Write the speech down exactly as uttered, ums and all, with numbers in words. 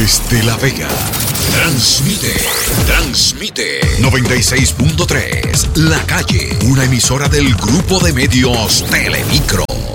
Desde La Vega, transmite, transmite noventa y seis punto tres La Calle, una emisora del grupo de medios Telemicro.